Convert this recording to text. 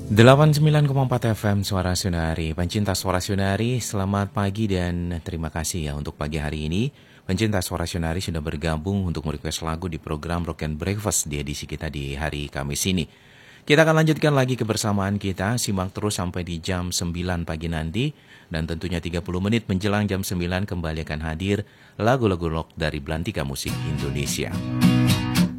89,4 FM Suara Sunari. Pencinta Suara Sunari, selamat pagi dan terima kasih ya untuk pagi hari ini. Pencinta Suara Sunari sudah bergabung untuk merequest lagu di program Rock and Breakfast di edisi kita di hari Kamis ini. Kita akan lanjutkan lagi kebersamaan kita, simak terus sampai di jam 9 pagi nanti. Dan tentunya 30 menit menjelang jam 9 kembali akan hadir lagu-lagu rock dari Belantika Musik Indonesia.